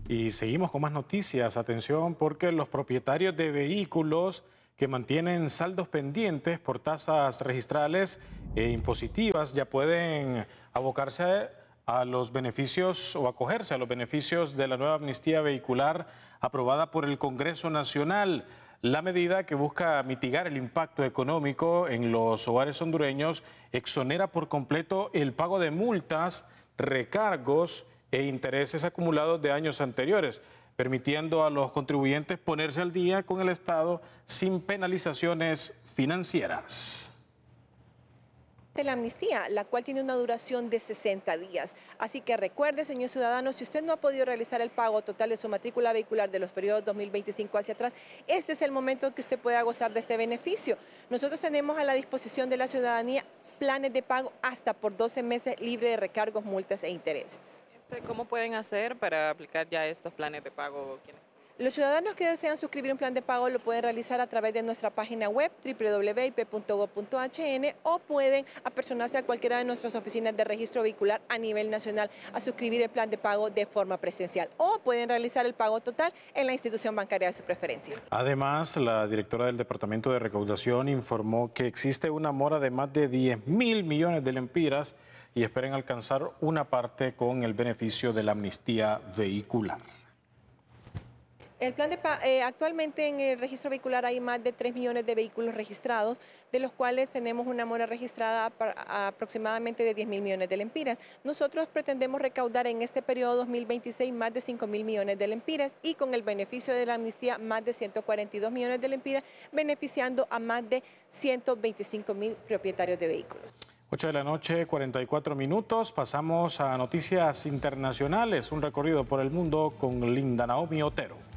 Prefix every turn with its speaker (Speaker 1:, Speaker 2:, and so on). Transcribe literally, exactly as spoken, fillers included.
Speaker 1: Y seguimos con más noticias. Atención, porque los propietarios de vehículos que mantienen saldos pendientes por tasas registrales e impositivas ya pueden abocarse a los beneficios o acogerse a los beneficios de la nueva amnistía vehicular aprobada por el Congreso Nacional. La medida, que busca mitigar el impacto económico en los hogares hondureños, exonera por completo el pago de multas, recargos e intereses acumulados de años anteriores, permitiendo a los contribuyentes ponerse al día con el Estado sin penalizaciones financieras.
Speaker 2: De la amnistía, la cual tiene una duración de sesenta días. Así que recuerde, señor ciudadano, si usted no ha podido realizar el pago total de su matrícula vehicular de los periodos dos mil veinticinco hacia atrás, este es el momento en que usted pueda gozar de este beneficio. Nosotros tenemos a la disposición de la ciudadanía planes de pago hasta por doce meses libre de recargos, multas e intereses.
Speaker 3: ¿Cómo pueden hacer para aplicar ya estos planes de pago?
Speaker 2: Los ciudadanos que desean suscribir un plan de pago lo pueden realizar a través de nuestra página web doble u doble u doble u punto i p punto gob punto h n o pueden apersonarse a cualquiera de nuestras oficinas de registro vehicular a nivel nacional a suscribir el plan de pago de forma presencial, o pueden realizar el pago total en la institución bancaria de su preferencia.
Speaker 1: Además, la directora del Departamento de Recaudación informó que existe una mora de más de diez mil millones de lempiras y esperan alcanzar una parte con el beneficio de la amnistía vehicular.
Speaker 2: El plan de eh, actualmente en el registro vehicular hay más de tres millones de vehículos registrados, de los cuales tenemos una mora registrada para aproximadamente de diez mil millones de lempiras. Nosotros pretendemos recaudar en este periodo dos mil veintiséis más de cinco mil millones de lempiras y con el beneficio de la amnistía más de ciento cuarenta y dos millones de lempiras, beneficiando a más de ciento veinticinco mil propietarios de vehículos.
Speaker 1: ocho de la noche, cuarenta y cuatro minutos. Pasamos a noticias internacionales. Un recorrido por el mundo con Linda Naomi Otero.